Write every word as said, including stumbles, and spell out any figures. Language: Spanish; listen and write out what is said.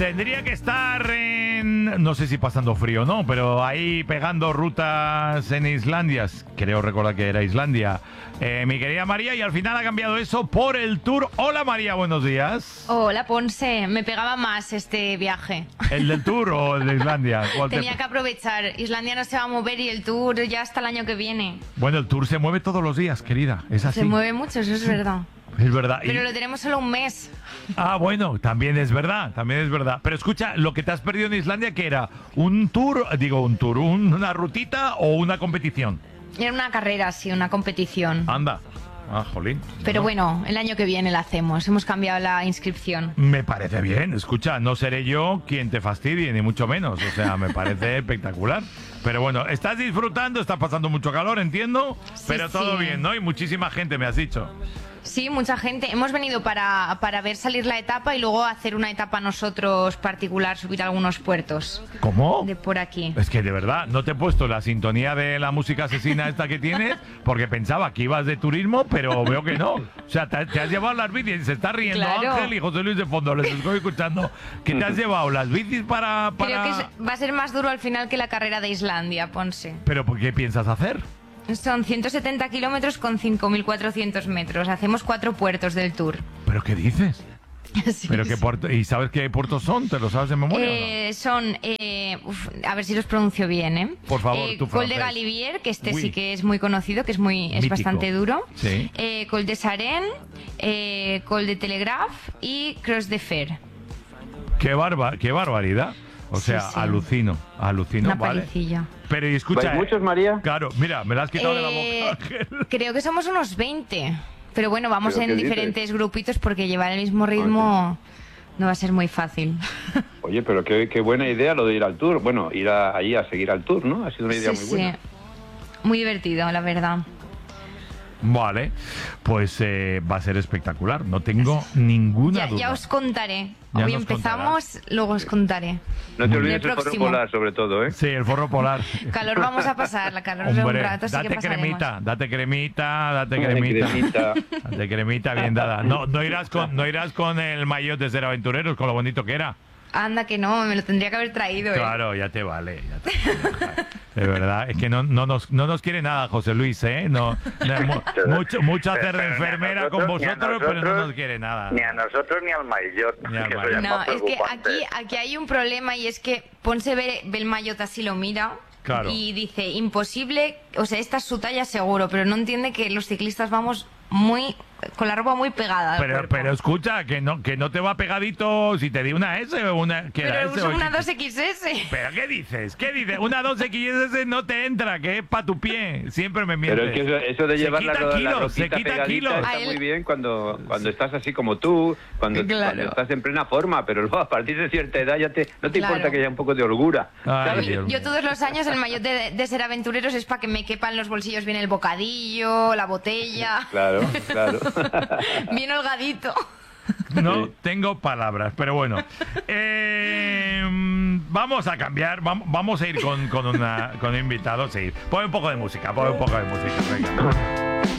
Tendría que estar en... no sé si pasando frío o no, pero ahí pegando rutas en Islandia. Creo recordar que era Islandia. Eh, mi querida María, y al final ha cambiado eso por el tour. Hola María, buenos días. Hola Ponce, me pegaba más este viaje. ¿El del tour o el de Islandia? Tenía te... que aprovechar. Islandia no se va a mover y el tour ya hasta el año que viene. Bueno, el tour se mueve todos los días, querida. Es así. Se mueve mucho, eso es verdad. Es verdad. Pero y... lo tenemos solo un mes. Ah, bueno, también es verdad, también es verdad. Pero escucha, lo que te has perdido en Islandia, ¿qué era? ¿Un tour, digo un tour, un, una rutita o una competición? Era una carrera, sí, una competición. Anda. Ah, jolín. Pero ¿no? bueno, el año que viene la hacemos. Hemos cambiado la inscripción. Me parece bien. Escucha, no seré yo quien te fastidie, ni mucho menos. O sea, me parece espectacular. Pero bueno, estás disfrutando, estás pasando mucho calor, entiendo. Sí, pero todo sí. bien, ¿no? Y muchísima gente, me has dicho. Sí, mucha gente. Hemos venido para, para ver salir la etapa y luego hacer una etapa nosotros particular, subir a algunos puertos. ¿Cómo? De por aquí. Es que de verdad, no te he puesto la sintonía de la música asesina esta que tienes, porque pensaba que ibas de turismo, pero veo que no. O sea, te, te has llevado las bicis, se está riendo Claro. Ángel y José Luis de fondo, les estoy escuchando. ¿Qué te has llevado? ¿Las bicis para...? para... Creo que es- va a ser más duro al final que la carrera de Islandia, Ponce. ¿Pero por qué piensas hacer? Son ciento setenta kilómetros con cinco mil cuatrocientos metros. Hacemos cuatro puertos del tour. ¿Pero qué dices? Sí, ¿Pero qué sí. puerto? ¿Y sabes qué puertos son? ¿Te lo sabes de memoria o no? Eh, son, eh, uf, a ver si los pronuncio bien, ¿eh? Por favor, eh, tu Col de francés. Galivier, que este Uy. sí que es muy conocido, que es muy es Mítico. bastante duro. Sí. Eh, Col de Saren, eh, Col de Telegraph y Cross de Fer. Qué, barba, qué barbaridad. O Sí, sea, sí. alucino, alucino, Una ¿vale? palicilla. Pero y escucha... ¿Vais muchos, María? Claro, mira, me la has quitado de la Eh, boca, Ángel. creo que somos unos veinte. Pero bueno, vamos ¿Pero en qué dices? diferentes grupitos porque llevar el mismo ritmo no va a ser muy fácil. Oye, pero qué, qué buena idea lo de ir al tour. Bueno, ir a, ahí a seguir al tour, ¿no? Ha sido una idea Sí, muy buena. sí. Muy divertido, la verdad. Vale, pues eh, va a ser espectacular, no tengo ninguna Ya, duda. ya os contaré. Ya Hoy nos empezamos, luego os contaré. No te El olvides el forro próximo. polar, sobre todo, ¿eh? Sí, el forro polar. Calor vamos a pasar, la calor de un Hombre, rato sí que date pasaremos. cremita, date cremita, date Ay, cremita. cremita. Date cremita bien dada. No, no irás con, no irás con el maillot de Ser Aventureros, con lo bonito que era. Anda que no, me lo tendría que haber traído. ¿eh? Claro, ya te vale. Ya te vale. De verdad, es que no, no, nos, no nos quiere nada José Luis, ¿eh? No, no, mu- mucho, mucho hacer de Pero ni a enfermera con nosotros, ni a vosotros, pero no nosotros, nos quiere nada. Ni a nosotros ni al maillot. Ni al que eso maillot. ya es No, más es que preocupante. aquí, aquí hay un problema y es que Ponce ve, ve el maillot así, lo mira Claro. y dice, imposible, o sea, esta es su talla seguro, pero no entiende que los ciclistas vamos muy, con la ropa muy pegada al Pero, cuerpo. pero escucha, que no, que no te va pegadito si te di una S o una... ¿qué era Pero S uso o una X? dos equis ese. ¿Pero qué dices? ¿Qué dices? Una dos equis ese no te entra, que es para tu pie. Siempre me mientes. Pero es que eso, eso de Se llevar la, quita la kilos, se ropita quita pegadita kilos. está A él- muy bien cuando, cuando estás así como tú, cuando, Claro. cuando estás en plena forma, pero luego a partir de cierta edad ya te, no te Claro. importa que haya un poco de holgura. Ay, ¿sabes? Dios Yo mío. todos los años el maillot de, de ser aventureros es para que me quepan los bolsillos bien el bocadillo, la botella, Claro, claro. bien holgadito. No Sí. tengo palabras, pero bueno. Eh, vamos a cambiar, vam- vamos a ir con, con, una, con un invitado. Sí, pon un poco de música, pon un poco de música. Venga.